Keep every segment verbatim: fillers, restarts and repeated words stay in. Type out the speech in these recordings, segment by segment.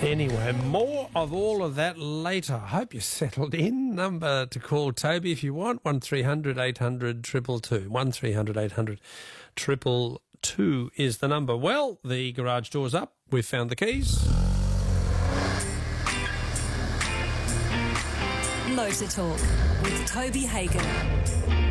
Anyway, more of all of that later. I hope you're settled in. Number to call Toby if you want, one three hundred eight hundred two two two. one three hundred eight hundred two two two is the number. Well, the garage door's up. We've found the keys. Motor Talk with Toby Hagen.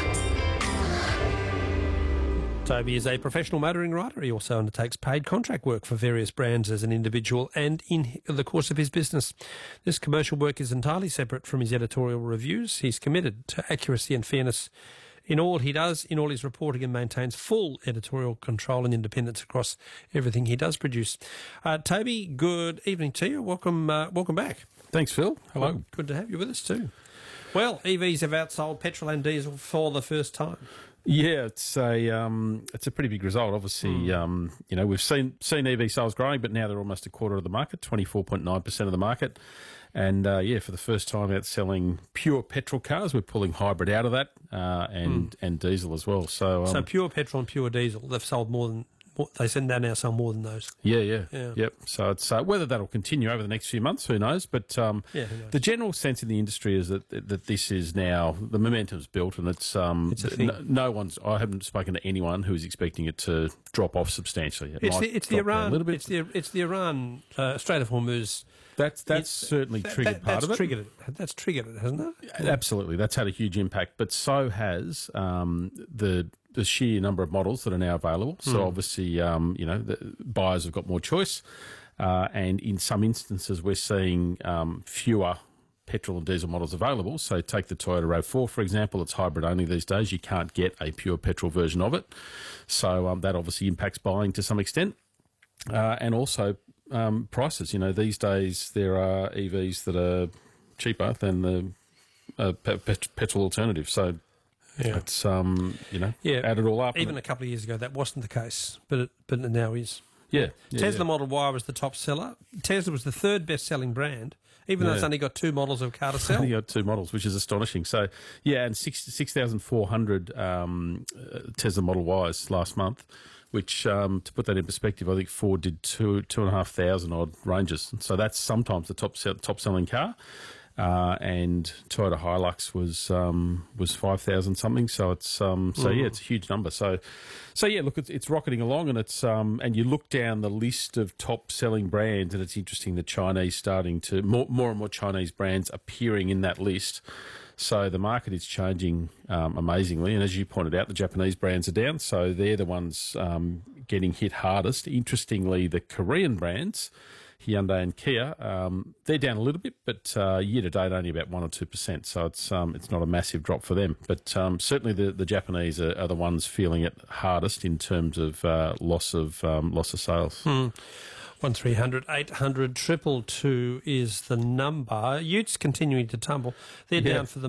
Toby is a professional motoring rider. He also undertakes paid contract work for various brands as an individual and in the course of his business. This commercial work is entirely separate from his editorial reviews. He's committed to accuracy and fairness in all he does, in all his reporting, and maintains full editorial control and independence across everything he does produce. Uh, Toby, good evening to you. Welcome, uh, welcome back. Thanks, Phil. Hello. Well, good to have you with us too. Well, E Vs have outsold petrol and diesel for the first time. Yeah, it's a um, it's a pretty big result. Obviously, mm. um, you know, we've seen seen E V sales growing, but now they're almost a quarter of the market, twenty-four point nine percent of the market. And uh, yeah, for the first time outselling pure petrol cars, we're pulling hybrid out of that uh, and mm. and diesel as well. So, um, so pure petrol and pure diesel, they've sold more than. They said they now sell more than those. Yeah, yeah, yeah. Yep. So it's uh, whether that'll continue over the next few months, who knows? But um, yeah, who knows? The general sense in the industry is that that this is now the momentum's built, and it's um, it's a thing. No, no one's. I haven't spoken to anyone who is expecting it to drop off substantially. It it's the, it's the Iran. A little bit. It's the it's the Iran uh, Strait of Hormuz. That's that's certainly that, triggered that, part that's of it. Triggered it. That's triggered it, hasn't it? Absolutely, that's had a huge impact. But so has um, the. the sheer number of models that are now available. So mm. obviously, um, you know, the buyers have got more choice. Uh, and in some instances, we're seeing um, fewer petrol and diesel models available. So take the Toyota RAV four, for example. It's hybrid only these days. You can't get a pure petrol version of it. So um, that obviously impacts buying to some extent. Uh, and also um, prices. You know, these days there are E Vs that are cheaper than the uh, pe- pet- petrol alternative. So Yeah. It's, um, you know, yeah. add it all up. Even a couple of years ago, that wasn't the case, but it, but it now is. Yeah. yeah Tesla yeah. Model Y was the top seller. Tesla was the third best-selling brand, even yeah. though it's only got two models of car to sell. Only got two models, which is astonishing. So, yeah, and six six thousand four hundred um, uh, Tesla Model Ys last month, which, um, to put that in perspective, I think Ford did two two and a half thousand odd Rangers. So that's sometimes the top sell, top selling car. Uh, and Toyota Hilux was um, was five thousand something, so it's um, so yeah, it's a huge number. So, so yeah, look, it's, it's rocketing along, and it's um, and you look down the list of top selling brands, and it's interesting the Chinese starting to more more and more Chinese brands appearing in that list. So the market is changing um, amazingly, and as you pointed out, the Japanese brands are down, so they're the ones um, getting hit hardest. Interestingly, the Korean brands, Hyundai and Kia, um, they're down a little bit, but uh, year to date only about one or two percent. So it's um, it's not a massive drop for them. But um, certainly the, the Japanese are, are the ones feeling it hardest in terms of uh, loss of um, loss of sales. Hmm. One three hundred eight hundred two two two is the number. Utes continuing to tumble. They're yeah. down for the